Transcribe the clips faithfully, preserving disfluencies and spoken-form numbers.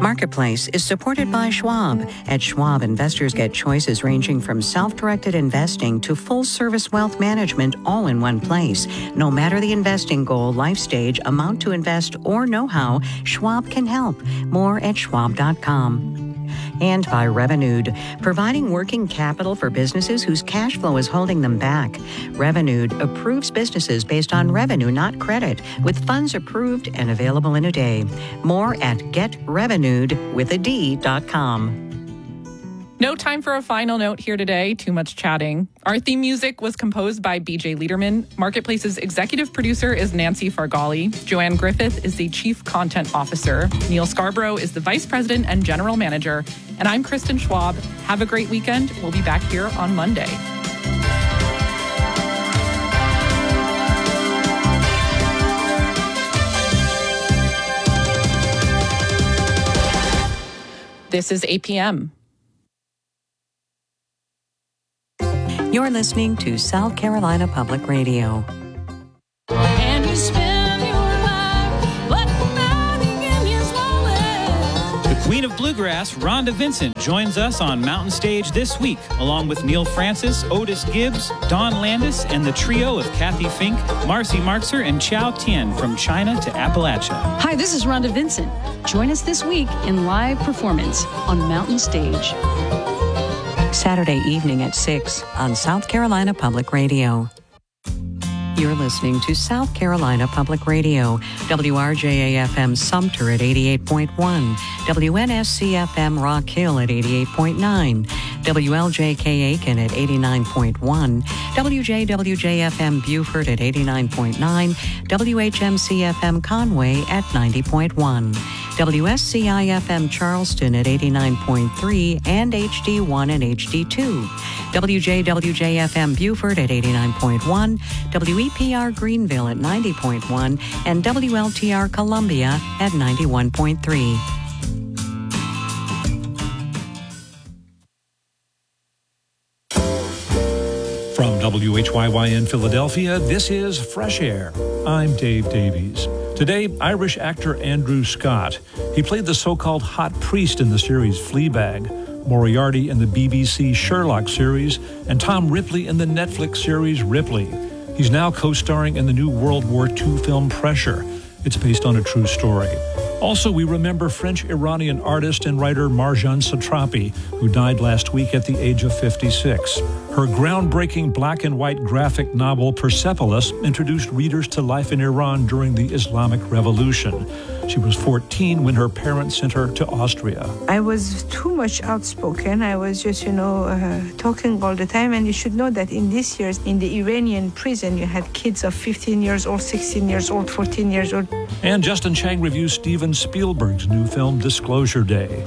Marketplace is supported by Schwab. At Schwab, investors get choices ranging from self-directed investing to full-service wealth management all in one place. No matter the investing goal, life stage, amount to invest, or know-how, Schwab can help. More at schwab dot com. And by Revenued, providing working capital for businesses whose cash flow is holding them back. Revenued approves businesses based on revenue, not credit, with funds approved and available in a day. More at get revenued with a D dot com. No time for a final note here today. Too much chatting. Our theme music was composed by B J Liederman. Marketplace's executive producer is Nancy Fargali. Joanne Griffith is the chief content officer. Neil Scarborough is the vice president and general manager. And I'm Kristen Schwab. Have a great weekend. We'll be back here on Monday. This is eight p.m. You're listening to South Carolina Public Radio. And you spend your life, but nothing in his wallet. The Queen of Bluegrass, Rhonda Vincent, joins us on Mountain Stage this week, along with Neil Francis, Otis Gibbs, Don Landis, and the trio of Kathy Fink, Marcy Markser, and Chow Tien from China to Appalachia. Hi, this is Rhonda Vincent. Join us this week in live performance on Mountain Stage. Saturday evening at six on South Carolina Public Radio. You're listening to South Carolina Public Radio, W R J A F M Sumter at eighty-eight point one, W N S C F M Rock Hill at eighty-eight point nine, W L J K Aiken at eighty-nine point one, W J W J F M Beaufort at eighty-nine point nine, W H M C F M Conway at ninety point one, W S C I F M Charleston at eighty-nine point three and H D one and H D two, W J W J F M Beaufort at eighty-nine point one, W E P R Greenville at ninety point one, and W L T R Columbia at ninety-one point three. From W H Y Y in Philadelphia, this is Fresh Air. I'm Dave Davies. Today, Irish actor Andrew Scott. He played the so-called hot priest in the series Fleabag, Moriarty in the B B C Sherlock series, and Tom Ripley in the Netflix series Ripley. He's now co-starring in the new World War Two film Pressure. It's based on a true story. Also, we remember French-Iranian artist and writer Marjane Satrapi, who died last week at the age of fifty-six. Her groundbreaking black and white graphic novel Persepolis introduced readers to life in Iran during the Islamic Revolution. She was fourteen when her parents sent her to Austria. I was too much outspoken. I was just, you know, uh, talking all the time. And you should know that in these years, in the Iranian prison, you had kids of fifteen years old, sixteen years old, fourteen years old. And Justin Chang reviews Steven Spielberg's new film Disclosure Day.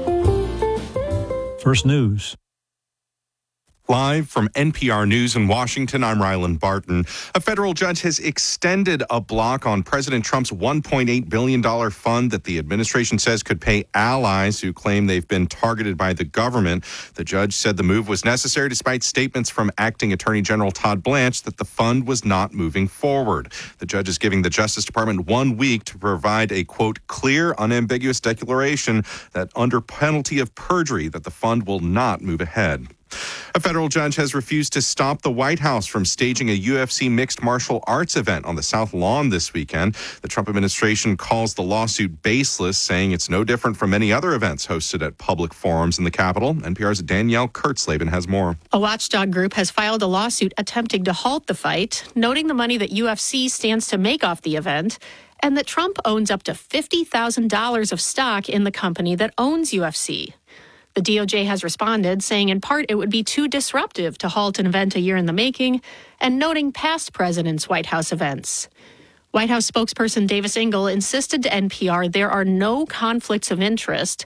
First News. Live from N P R News in Washington, I'm Ryland Barton. A federal judge has extended a block on President Trump's one point eight billion dollars fund that the administration says could pay allies who claim they've been targeted by the government. The judge said the move was necessary despite statements from Acting Attorney General Todd Blanche that the fund was not moving forward. The judge is giving the Justice Department one week to provide a, quote, clear, unambiguous declaration that under penalty of perjury that the fund will not move ahead. A federal judge has refused to stop the White House from staging a U F C mixed martial arts event on the South Lawn this weekend. The Trump administration calls the lawsuit baseless, saying it's no different from many other events hosted at public forums in the Capitol. N P R's Danielle Kurtzleben has more. A watchdog group has filed a lawsuit attempting to halt the fight, noting the money that U F C stands to make off the event, and that Trump owns up to fifty thousand dollars of stock in the company that owns U F C. The D O J has responded, saying in part it would be too disruptive to halt an event a year in the making, and noting past presidents' White House events. White House spokesperson Davis Ingle insisted to N P R there are no conflicts of interest,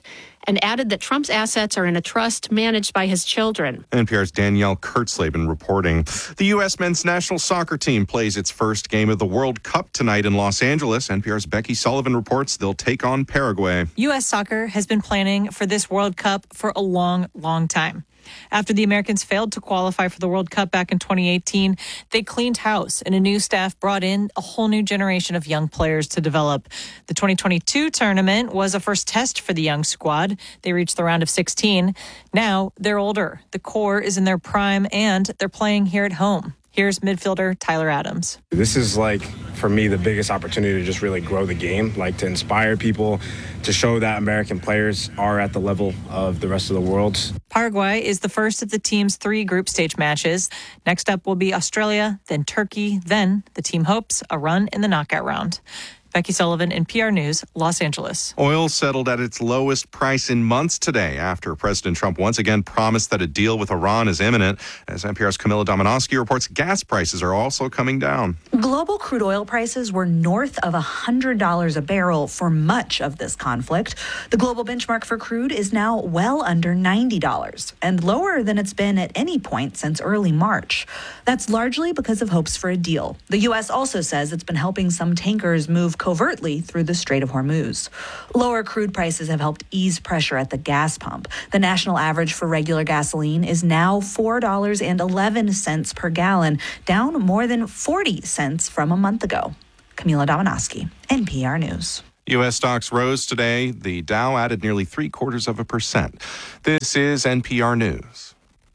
and added that Trump's assets are in a trust managed by his children. N P R's Danielle Kurtzleben reporting. The U S men's national soccer team plays its first game of the World Cup tonight in Los Angeles. N P R's Becky Sullivan reports they'll take on Paraguay. U S soccer has been planning for this World Cup for a long, long time. After the Americans failed to qualify for the World Cup back in twenty eighteen, they cleaned house and a new staff brought in a whole new generation of young players to develop. The twenty twenty-two tournament was a first test for the young squad. They reached the round of sixteen. Now they're older. The core is in their prime and they're playing here at home. Here's midfielder Tyler Adams. This is like, for me, the biggest opportunity to just really grow the game, like to inspire people, to show that American players are at the level of the rest of the world. Paraguay is the first of the team's three group stage matches. Next up will be Australia, then Turkey, then the team hopes a run in the knockout round. Becky Sullivan, N P R News, Los Angeles. Oil settled at its lowest price in months today after President Trump once again promised that a deal with Iran is imminent. As N P R's Camilla Domonoski reports, gas prices are also coming down. Global crude oil prices were north of one hundred dollars a barrel for much of this conflict. The global benchmark for crude is now well under ninety dollars and lower than it's been at any point since early March. That's largely because of hopes for a deal. The U S also says it's been helping some tankers move covertly through the Strait of Hormuz. Lower crude prices have helped ease pressure at the gas pump. The national average for regular gasoline is now four dollars and eleven cents per gallon, down more than forty cents from a month ago. Camila Domonoski, N P R News. U S stocks rose today. The Dow added nearly three quarters of a percent. This is N P R News.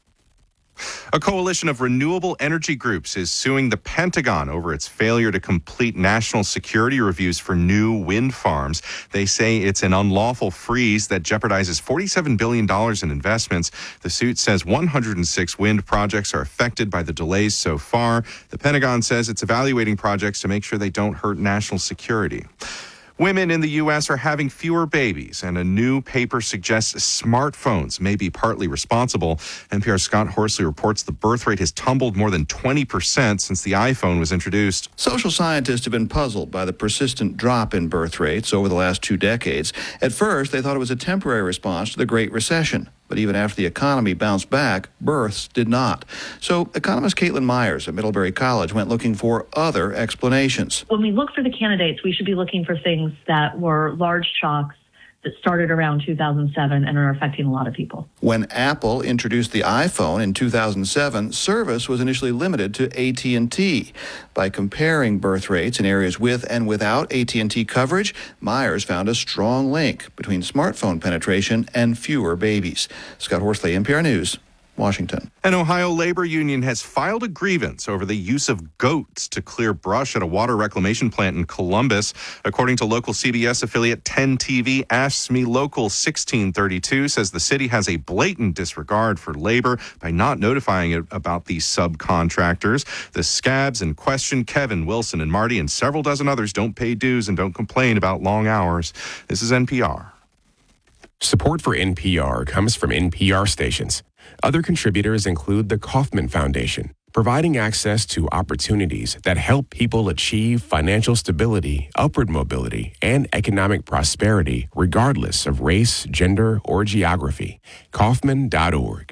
A coalition of renewable energy groups is suing the Pentagon over its failure to complete national security reviews for new wind farms. They say it's an unlawful freeze that jeopardizes forty-seven billion dollars in investments. The suit says one hundred six wind projects are affected by the delays so far. The Pentagon says it's evaluating projects to make sure they don't hurt national security. Women in the U S are having fewer babies, and a new paper suggests smartphones may be partly responsible. N P R's Scott Horsley reports the birth rate has tumbled more than twenty percent since the iPhone was introduced. Social scientists have been puzzled by the persistent drop in birth rates over the last two decades. At first, they thought it was a temporary response to the Great Recession. But even after the economy bounced back, births did not. So economist Caitlin Myers at Middlebury College went looking for other explanations. When we look for the candidates, we should be looking for things that were large shocks that started around two thousand seven and are affecting a lot of people. When Apple introduced the iPhone in two thousand seven, service was initially limited to A T and T. By comparing birth rates in areas with and without A T and T coverage, Myers found a strong link between smartphone penetration and fewer babies. Scott Horsley, N P R News, Washington. An Ohio labor union has filed a grievance over the use of goats to clear brush at a water reclamation plant in Columbus. According to local C B S affiliate ten T V, Asks Me Local sixteen thirty-two says the city has a blatant disregard for labor by not notifying it about these subcontractors. The scabs in question, Kevin, Wilson, and Marty, and several dozen others don't pay dues and don't complain about long hours. This is N P R. Support for N P R comes from N P R stations. Other contributors include the Kauffman Foundation, providing access to opportunities that help people achieve financial stability, upward mobility, and economic prosperity regardless of race, gender, or geography. Kauffman dot org.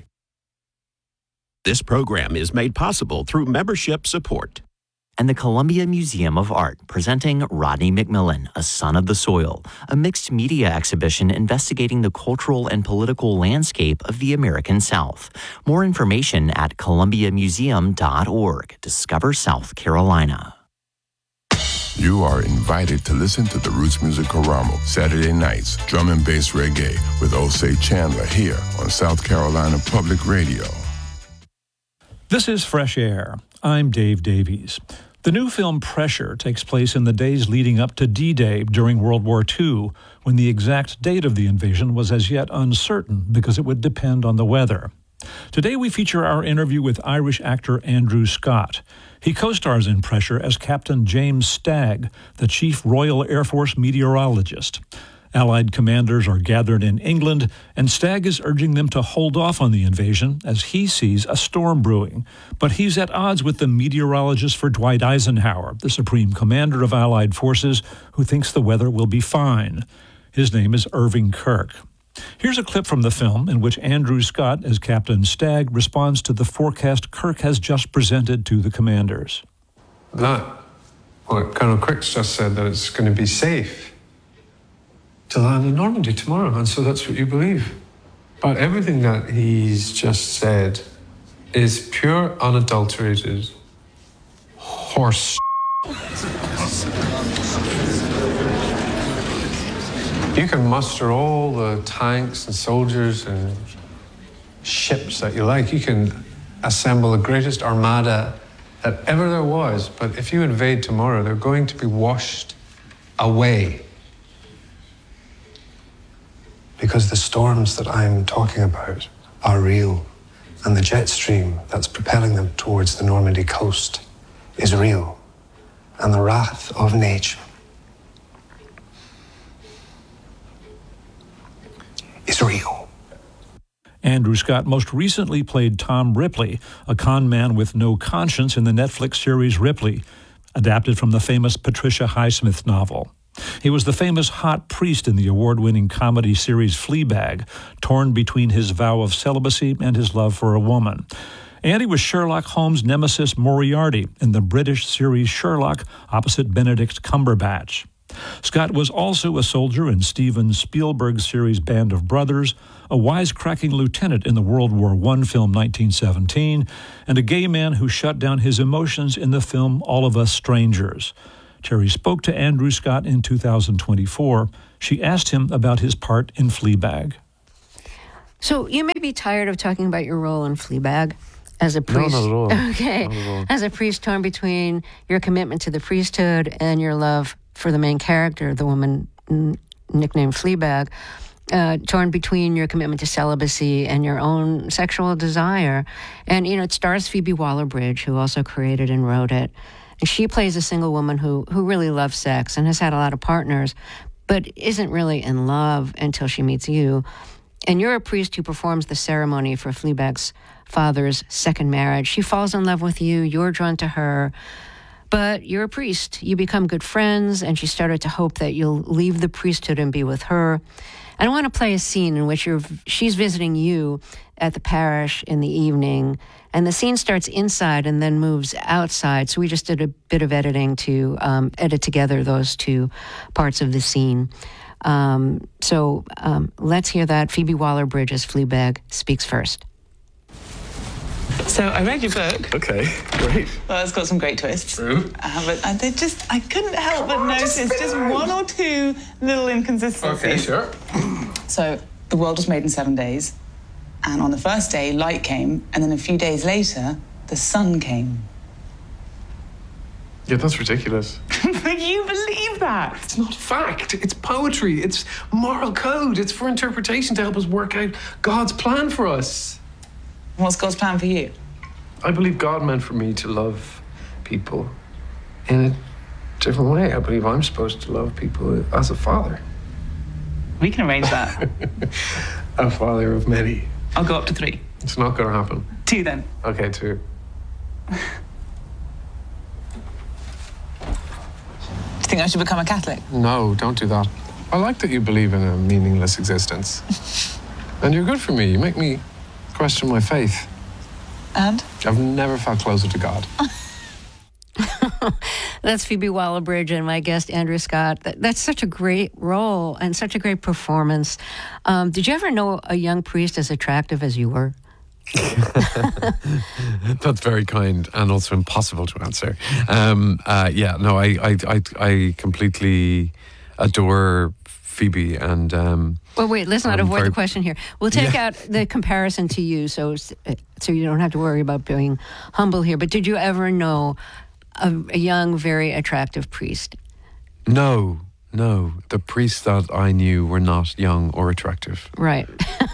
This program is made possible through membership support. And the Columbia Museum of Art presenting Rodney McMillan, A Son of the Soil, a mixed media exhibition investigating the cultural and political landscape of the American South. More information at columbia museum dot org. Discover South Carolina. You are invited to listen to the Roots Music Karamo Saturday nights, drum and bass reggae with Osei Chandler here on South Carolina Public Radio. This is Fresh Air. I'm Dave Davies. The new film Pressure takes place in the days leading up to D-Day during World War Two, when the exact date of the invasion was as yet uncertain because it would depend on the weather. Today we feature our interview with Irish actor Andrew Scott. He co-stars in Pressure as Captain James Stagg, the Chief Royal Air Force meteorologist. Allied commanders are gathered in England, and Stagg is urging them to hold off on the invasion as he sees a storm brewing. But he's at odds with the meteorologist for Dwight Eisenhower, the Supreme Commander of Allied forces, who thinks the weather will be fine. His name is Irving Kirk. Here's a clip from the film in which Andrew Scott, as Captain Stagg, responds to the forecast Kirk has just presented to the commanders. That, what Colonel Cricks just said, that it's going to be safe to land in Normandy tomorrow, and so that's what you believe. But everything that he's just said is pure, unadulterated horse. You can muster all the tanks and soldiers and ships that you like. You can assemble the greatest armada that ever there was. But if you invade tomorrow, they're going to be washed away. Because the storms that I'm talking about are real. And the jet stream that's propelling them towards the Normandy coast is real. And the wrath of nature is real. Andrew Scott most recently played Tom Ripley, a con man with no conscience in the Netflix series Ripley, adapted from the famous Patricia Highsmith novel. He was the famous hot priest in the award-winning comedy series Fleabag, torn between his vow of celibacy and his love for a woman. And he was Sherlock Holmes' nemesis Moriarty in the British series Sherlock opposite Benedict Cumberbatch. Scott was also a soldier in Steven Spielberg's series Band of Brothers, a wisecracking lieutenant in the World War One film nineteen seventeen, and a gay man who shut down his emotions in the film All of Us Strangers. Terry spoke to Andrew Scott in two thousand twenty-four. She asked him about his part in Fleabag. So you may be tired of talking about your role in Fleabag as a priest. No, not at all. Okay. Not at all. As a priest torn between your commitment to the priesthood and your love for the main character, the woman n- nicknamed Fleabag, uh, torn between your commitment to celibacy and your own sexual desire. And, you know, it stars Phoebe Waller-Bridge, who also created and wrote it. And she plays a single woman who, who really loves sex and has had a lot of partners, but isn't really in love until she meets you. And you're a priest who performs the ceremony for Fleabag's father's second marriage. She falls in love with you. You're drawn to her. But you're a priest. You become good friends, and she started to hope that you'll leave the priesthood and be with her. And I want to play a scene in which you're, she's visiting you at the parish in the evening, and the scene starts inside and then moves outside. So we just did a bit of editing to um, edit together those two parts of the scene. Um, so um, let's hear that. Phoebe Waller-Bridge as Fleabag speaks first. So I read your book. Okay, great. Well, it's got some great twists. True. Uh, but I, they just, I couldn't help but notice just, just one or two little inconsistencies. Okay, sure. So the world was made in seven days. And on the first day, light came. And then a few days later, the sun came. Yeah, that's ridiculous. But you believe that? It's not fact. It's poetry. It's moral code. It's for interpretation to help us work out God's plan for us. What's God's plan for you? I believe God meant for me to love people in a different way. I believe I'm supposed to love people as a father. We can arrange that. A father of many. I'll go up to three. It's not going to happen. Two then. Okay, two. Do you think I should become a Catholic? No, don't do that. I like that you believe in a meaningless existence. And you're good for me. You make me question my faith. And? I've never felt closer to God. That's Phoebe Waller-Bridge and my guest, Andrew Scott. That, that's such a great role and such a great performance. Um, did you ever know a young priest as attractive as you were? That's very kind and also impossible to answer. Um, uh, yeah, no, I, I, I, I completely adore Phoebe and... Um, well, wait, let's not I'm avoid very... the question here. We'll take Yeah. out the comparison to you so, so you don't have to worry about being humble here. But did you ever know a, a young, very attractive priest? No, no. The priests that I knew were not young or attractive. Right.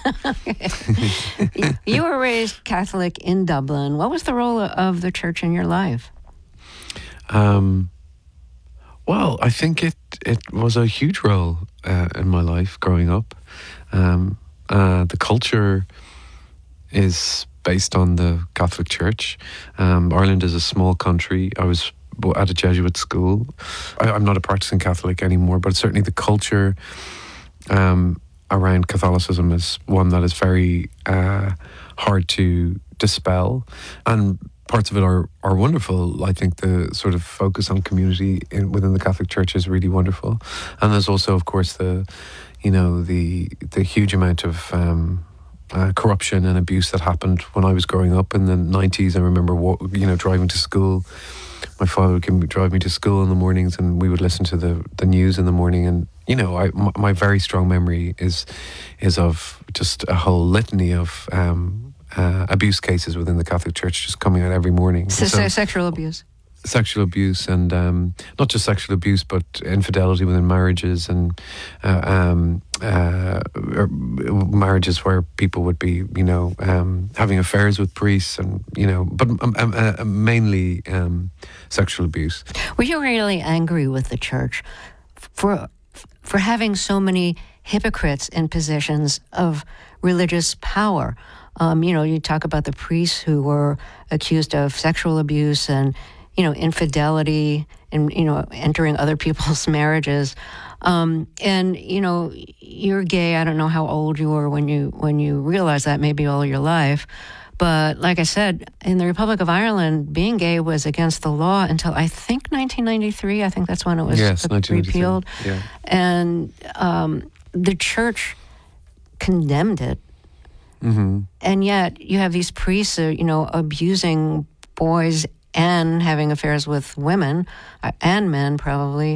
You were raised Catholic in Dublin. What was the role of the church in your life? Um, well, I think it, it was a huge role uh, in my life growing up. Um, uh, the culture is based on the Catholic Church. Um, Ireland is a small country. I was at a Jesuit school. I, I'm not a practicing Catholic anymore, but certainly the culture, um, around Catholicism is one that is very uh, hard to dispel, and parts of it are, are wonderful. I think the sort of focus on community in, within the Catholic Church is really wonderful, and there's also, of course, the you know the the huge amount of um, uh, corruption and abuse that happened when I was growing up in the nineties. I remember you know driving to school. My father would drive me to school in the mornings, and we would listen to the, the news in the morning. And you know, I, my, my very strong memory is is of just a whole litany of um, uh, abuse cases within the Catholic Church just coming out every morning. So, so, so sexual abuse. Sexual abuse, and um, not just sexual abuse, but infidelity within marriages, and uh, um, uh, marriages where people would be, you know, um, having affairs with priests, and you know, but um, uh, mainly um, sexual abuse. Were you really angry with the church for for having so many hypocrites in positions of religious power? Um, you know, you talk about the priests who were accused of sexual abuse and, you know, infidelity and, you know, entering other people's marriages. Um, and, you know, you're gay. I don't know how old you were when you when you realized that, maybe all your life. But like I said, in the Republic of Ireland, being gay was against the law until I think nineteen ninety-three. I think that's when it was yes, repealed. Yeah. And um, the church condemned it. Mm-hmm. And yet you have these priests, uh, you know, abusing boys and having affairs with women uh, and men probably.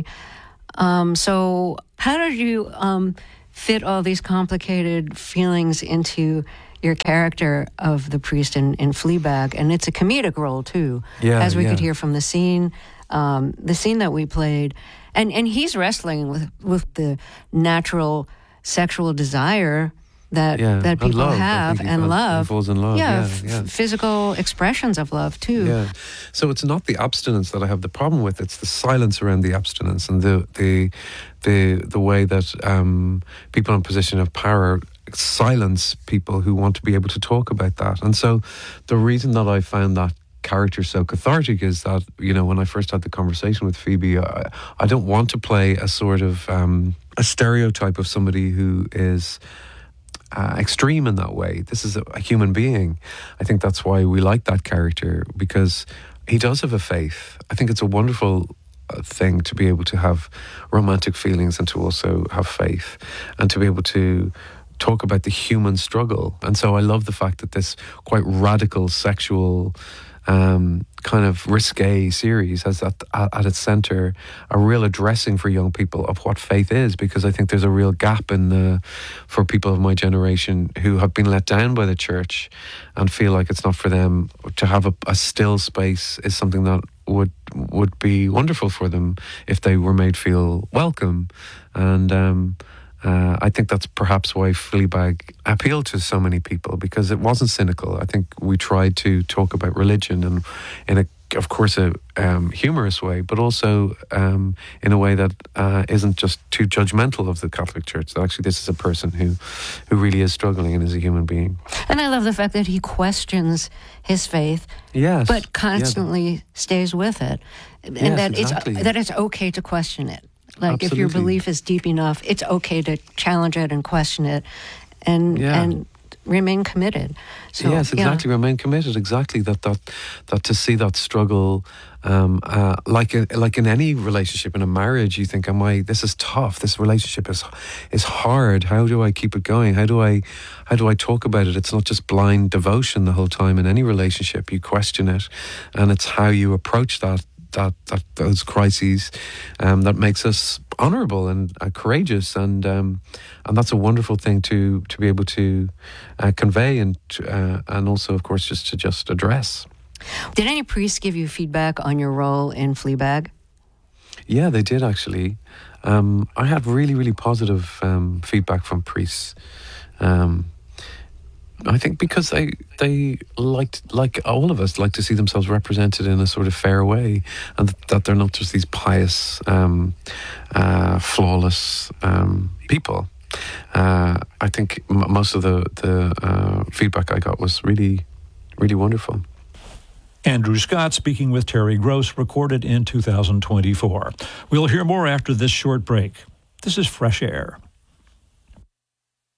Um, so how did you um, fit all these complicated feelings into your character of the priest in, in Fleabag? And it's a comedic role too, yeah, as we yeah. could hear from the scene, um, the scene that we played. And and he's wrestling with, with the natural sexual desire that yeah. that people love. have, and he, love. He falls in love. Yeah, Yeah, f- yeah. physical expressions of love too. Yeah. So it's not the abstinence that I have the problem with. It's the silence around the abstinence, and the the the the way that um, people in position of power silence people who want to be able to talk about that. And so the reason that I found that character so cathartic is that, you know, when I first had the conversation with Phoebe, I, I don't want to play a sort of um, a stereotype of somebody who is uh, extreme in that way. This is a, a human being. I think that's why we like that character, because he does have a faith. I think it's a wonderful uh, thing to be able to have romantic feelings and to also have faith, and to be able to talk about the human struggle. And so I love the fact that this quite radical sexual um, kind of risque series has at, at its centre a real addressing for young people of what faith is, because I think there's a real gap in the, for people of my generation who have been let down by the church and feel like it's not for them. To have a, a still space is something that would would be wonderful for them if they were made feel welcome. And um Uh, I think that's perhaps why Fleabag appealed to so many people, because it wasn't cynical. I think we tried to talk about religion, and in a, of course, a um, humorous way, but also um, in a way that uh, isn't just too judgmental of the Catholic Church. That actually, this is a person who, who really is struggling and is a human being. And I love the fact that he questions his faith, yes, but constantly yeah. stays with it, and yes, that exactly. it's that it's okay to question it. Like Absolutely. if your belief is deep enough, it's okay to challenge it and question it, and Yeah. and remain committed. So, yes, exactly. Yeah. Remain committed. Exactly. That that that to see that struggle, um, uh, like a, like in any relationship, in a marriage, you think, "Am I? This is tough. This relationship is is hard. How do I keep it going? How do I how do I talk about it? It's not just blind devotion the whole time. In any relationship, you question it, and it's how you approach that." That, that those crises um, that makes us honourable and uh, courageous, and um, and that's a wonderful thing to to be able to uh, convey, and uh, and also, of course, just to just address. Did any priests give you feedback on your role in Fleabag? Yeah, they did actually. Um, I had really really positive um, feedback from priests. Um, I think because they they liked, like all of us, like to see themselves represented in a sort of fair way, and that they're not just these pious, um, uh, flawless um, people. Uh, I think m- most of the the uh, feedback I got was really, really wonderful. Andrew Scott speaking with Terry Gross, recorded in two thousand twenty-four. We'll hear more after this short break. This is Fresh Air.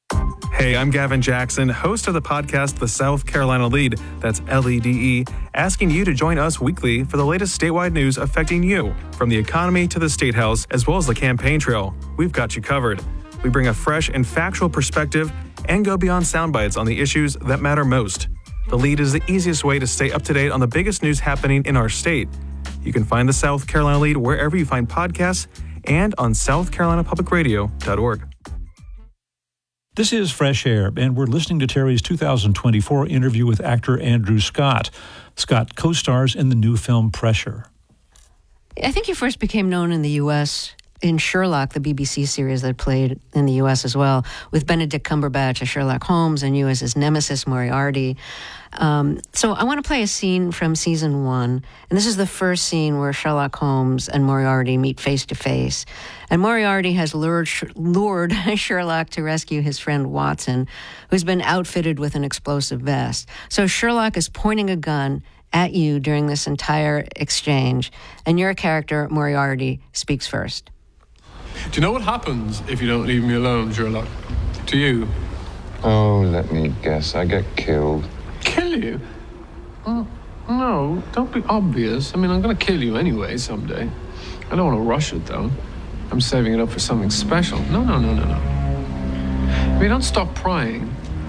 Hey, I'm Gavin Jackson, host of the podcast The South Carolina Lead, that's L E D E, asking you to join us weekly for the latest statewide news affecting you, from the economy to the State House, as well as the campaign trail. We've got you covered. We bring a fresh and factual perspective and go beyond sound bites on the issues that matter most. The Lead is the easiest way to stay up to date on the biggest news happening in our state. You can find the South Carolina Lead wherever you find podcasts and on south carolina public radio dot org. This is Fresh Air, and we're listening to Terry's two thousand twenty-four interview with actor Andrew Scott. Scott co-stars in the new film Pressure. I think you first became known in the U S in Sherlock, the B B C series that played in the U S as well, with Benedict Cumberbatch as Sherlock Holmes and you as his nemesis, Moriarty. Um, so I want to play a scene from season one, and this is the first scene where Sherlock Holmes and Moriarty meet face to face. And Moriarty has lured, lured Sherlock to rescue his friend Watson, who's been outfitted with an explosive vest. So Sherlock is pointing a gun at you during this entire exchange, and your character, Moriarty, speaks first. Do you know what happens if you don't leave me alone, Sherlock? To you? Oh, let me guess. I get killed. Kill you? Oh, no, don't be obvious. I mean, I'm going to kill you anyway someday. I don't want to rush it, though. I'm saving it up for something special. No, no, no, no, no. If you don't stop prying,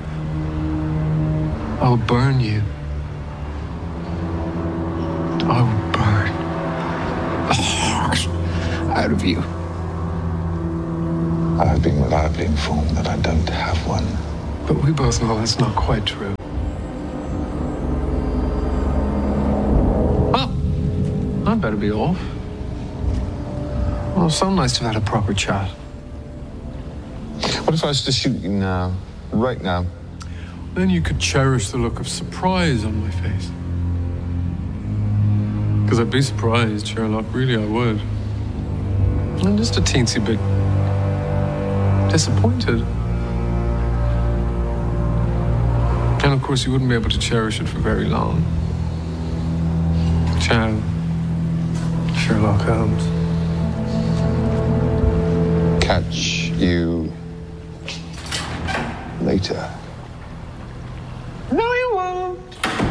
I'll burn you. I will burn the heart out of you. I have been reliably informed that I don't have one. But we both know that's not quite true. Well, I'd better be off. Well, it's so nice to have had a proper chat. What if I was to shoot you now, right now? Then you could cherish the look of surprise on my face. Because I'd be surprised, Sherlock, really I would. I'm just a teensy bit disappointed. And of course you wouldn't be able to cherish it for very long. Ciao, Sherlock Holmes. Catch you later. No, you won't.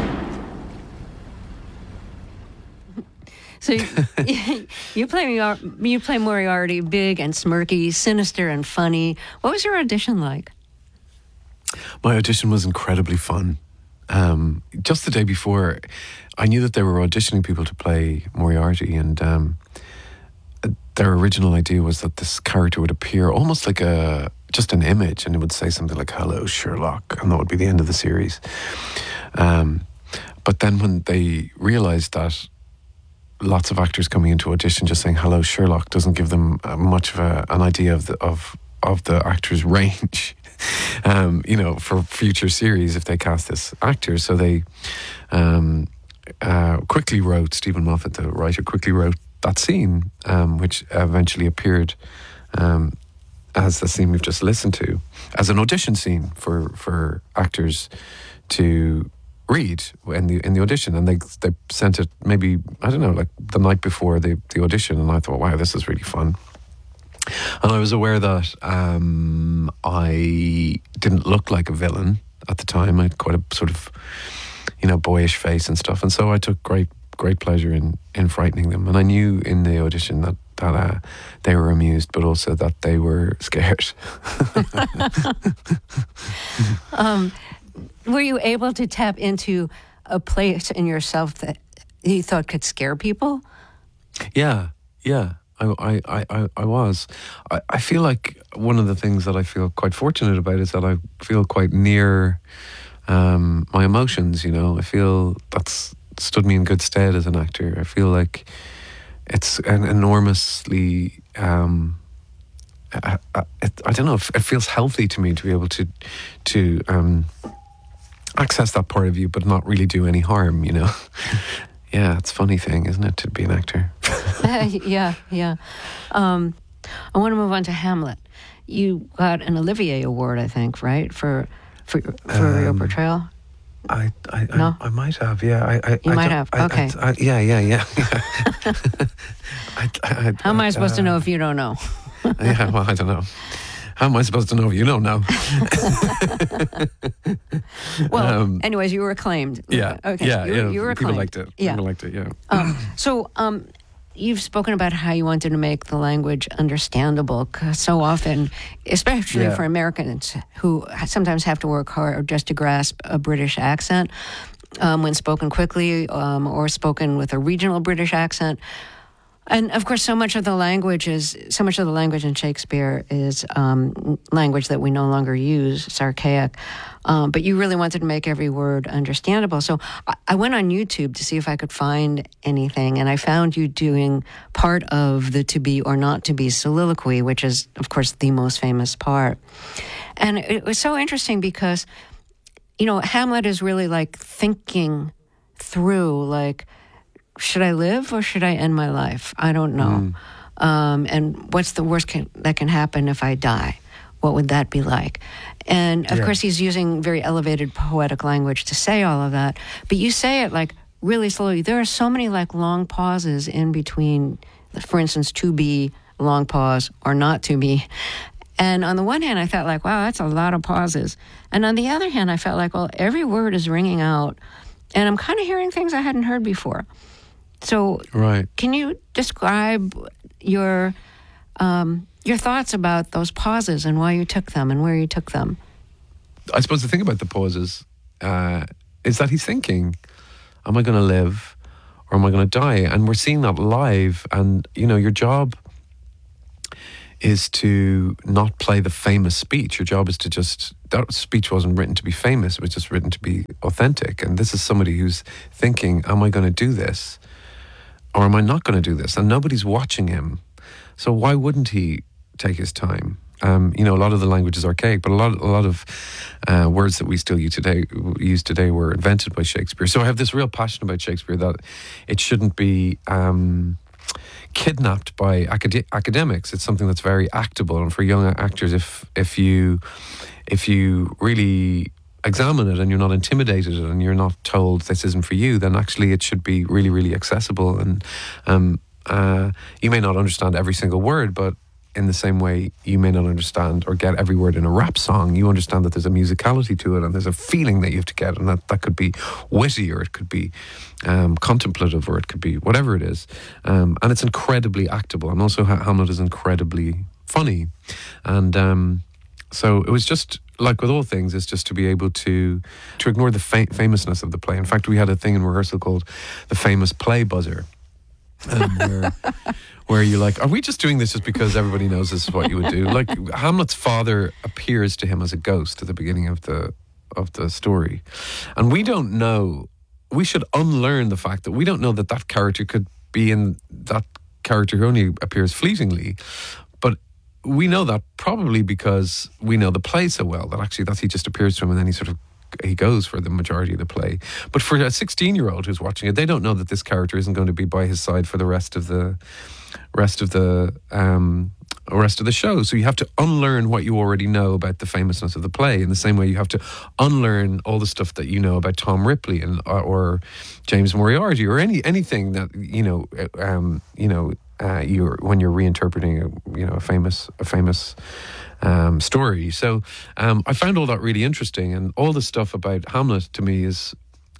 So you, you play you play Moriarty, big and smirky, sinister and funny. What was your audition like? My audition was incredibly fun. Um, just the day before, I knew that they were auditioning people to play Moriarty, and um, their original idea was that this character would appear almost like a just an image, and it would say something like "Hello, Sherlock," and that would be the end of the series. Um, but then when they realised that lots of actors coming into audition just saying "Hello, Sherlock" doesn't give them uh, much of a, an idea of the of of the actor's range, um, you know, for future series if they cast this actor. So they um, uh, quickly wrote, Stephen Moffat, the writer, quickly wrote that scene, um, which eventually appeared um, as the scene we've just listened to, as an audition scene for for actors to read in the in the audition, and they they sent it maybe I don't know like the night before the the audition, and I thought, wow, this is really fun. And I was aware that um, I didn't look like a villain at the time. I had quite a sort of you know boyish face and stuff, and so I took great great pleasure in in frightening them. And I knew in the audition that that uh, they were amused, but also that they were scared. um, Were you able to tap into a place in yourself that you thought could scare people? Yeah, yeah, I, I, I, I was. I, I feel like one of the things that I feel quite fortunate about is that I feel quite near um, my emotions, you know. I feel that's stood me in good stead as an actor. I feel like it's an enormously... Um, I, I, it, I don't know, it feels healthy to me to be able to... to um, access that part of you, but not really do any harm, you know. Yeah, it's a funny thing, isn't it, to be an actor? uh, yeah, yeah. Um, I want to move on to Hamlet. You got an Olivier Award, I think, right, for for for um, your portrayal? I I, no? I I might have, yeah. I, I you I might have. I, Okay. I, I, yeah, yeah, yeah. I, I, How am I supposed uh, to know if you don't know? Yeah, well, I don't know. How am I supposed to know if you don't know? Well, um, anyways, you were acclaimed. Yeah. Okay. Yeah. You, yeah. you were People acclaimed. liked it. Yeah. People liked it. Yeah. Um, so, um, you've spoken about how you wanted to make the language understandable. 'Cause so often, especially Yeah. for Americans who sometimes have to work hard just to grasp a British accent, um, when spoken quickly um, or spoken with a regional British accent. And of course, so much of the language is so much of the language in Shakespeare is um, language that we no longer use. It's archaic, um, but you really wanted to make every word understandable. So I, I went on YouTube to see if I could find anything, and I found you doing part of the "to be or not to be" soliloquy, which is, of course, the most famous part. And it was so interesting because, you know, Hamlet is really like thinking through, like, should I live or should I end my life? I don't know. Mm. Um, and what's the worst can, that can happen if I die? What would that be like? And of Yeah. course, he's using very elevated poetic language to say all of that. But you say it like really slowly. There are so many like long pauses in between, for instance, to be, long pause, or not to be. And on the one hand, I felt like, wow, that's a lot of pauses. And on the other hand, I felt like, well, every word is ringing out. And I'm kind of hearing things I hadn't heard before. So, right. Can you describe your um, your thoughts about those pauses and why you took them and where you took them? I suppose the thing about the pauses uh, is that he's thinking, am I going to live or am I going to die? And we're seeing that live. And, you know, your job is to not play the famous speech. Your job is to just, that speech wasn't written to be famous. It was just written to be authentic. And this is somebody who's thinking, am I going to do this? Or am I not going to do this? And nobody's watching him. So why wouldn't he take his time? Um, you know, a lot of the language is archaic, but a lot, a lot of uh, words that we still use today, use today were invented by Shakespeare. So I have this real passion about Shakespeare that it shouldn't be um, kidnapped by acad- academics. It's something that's very actable, and for young actors, if if you if you really examine it and you're not intimidated and you're not told this isn't for you, then actually it should be really, really accessible. And um, uh, you may not understand every single word, but in the same way you may not understand or get every word in a rap song, you understand that there's a musicality to it and there's a feeling that you have to get, and that, that could be witty or it could be um, contemplative or it could be whatever it is. Um, and it's incredibly actable. And also Hamlet is incredibly funny. And um, so it was just, like with all things, is just to be able to to ignore the fa- famousness of the play. In fact, we had a thing in rehearsal called the famous play buzzer, um, where, where you're like, are we just doing this just because everybody knows this is what you would do? Like, Hamlet's father appears to him as a ghost at the beginning of the of the story. And we don't know, we should unlearn the fact that we don't know that that character could be in that character who only appears fleetingly. But we know that probably because we know the play so well that actually that he just appears to him and then he sort of he goes for the majority of the play. But for a sixteen-year-old who's watching it, they don't know that this character isn't going to be by his side for the rest of the rest of the um, rest of the show. So you have to unlearn what you already know about the famousness of the play. In the same way, you have to unlearn all the stuff that you know about Tom Ripley and or, or James Moriarty or any anything that you know. Um, you know. Uh, you're when you're reinterpreting a you know a famous a famous um, story. So um, I found all that really interesting, and all the stuff about Hamlet to me is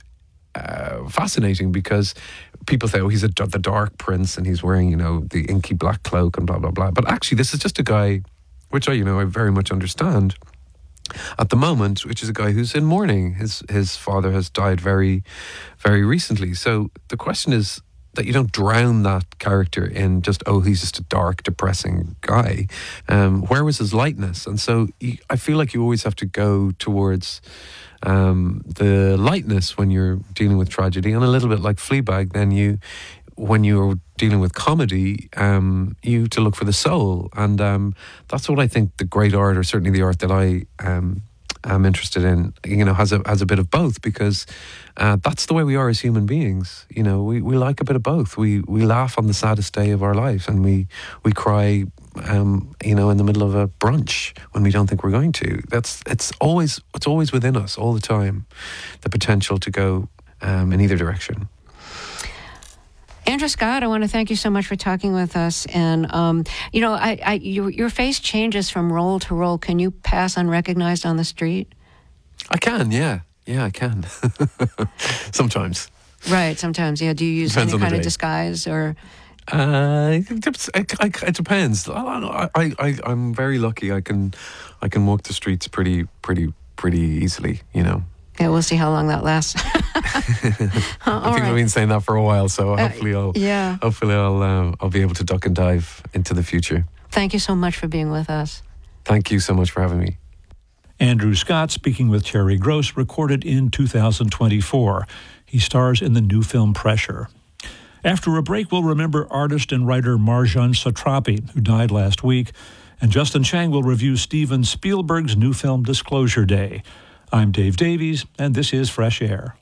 uh, fascinating because people say, oh, he's a, the Dark Prince and he's wearing you know the inky black cloak and blah blah blah. But actually, this is just a guy, which I you know I very much understand at the moment, which is a guy who's in mourning. His his father has died very very recently. So the question is that you don't drown that character in just, oh, he's just a dark, depressing guy. Um, where was his lightness? And so you, I feel like you always have to go towards um, the lightness when you're dealing with tragedy. And a little bit like Fleabag, then you, when you're dealing with comedy, um, you have to look for the soul. And um, that's what I think the great art, or certainly the art that I um, am interested in, you know, has a has a bit of both, because uh, that's the way we are as human beings. You know, we, we like a bit of both. We we laugh on the saddest day of our life, and we we cry, um, you know, in the middle of a brunch when we don't think we're going to. That's it's always it's always within us all the time, the potential to go um, in either direction. Andrew Scott, I want to thank you so much for talking with us. And, um, you know, I, I, your, your face changes from role to role. Can you pass unrecognized on the street? I can, yeah. Yeah, I can. Sometimes. Right, sometimes. Yeah. Do you use Depends any kind on the of day. disguise or... Uh, it, it, it depends. I, I, I, I'm very lucky. I can, I can walk the streets pretty, pretty, pretty easily. You know. Yeah, we'll see how long that lasts. I think right. I've been saying that for a while, so Uh, hopefully I'll, yeah. hopefully I'll, uh, I'll be able to duck and dive into the future. Thank you so much for being with us. Thank you so much for having me. Andrew Scott speaking with Terry Gross, recorded in two thousand twenty-four. He stars in the new film Pressure. After a break, we'll remember artist and writer Marjane Satrapi, who died last week, and Justin Chang will review Steven Spielberg's new film Disclosure Day. I'm Dave Davies, and this is Fresh Air.